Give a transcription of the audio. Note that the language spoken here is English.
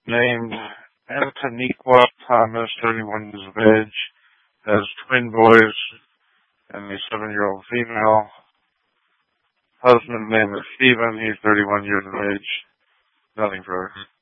named Antoniqua Thomas, 31 years of age, has twin boys and a 7-year-old female. Husband name is Stephen, he's 31 years of age. Nothing further.